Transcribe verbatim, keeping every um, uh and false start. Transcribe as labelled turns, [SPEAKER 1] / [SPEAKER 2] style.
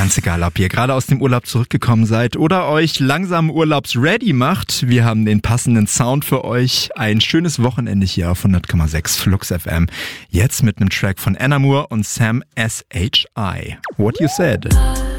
[SPEAKER 1] Ganz egal, ob ihr gerade aus dem Urlaub zurückgekommen seid oder euch langsam urlaubsready macht. Wir haben den passenden Sound für euch. Ein schönes Wochenende hier auf hundert Komma sechs Flux F M. Jetzt mit einem Track von Anna Moore und Sam S H I. What You Said.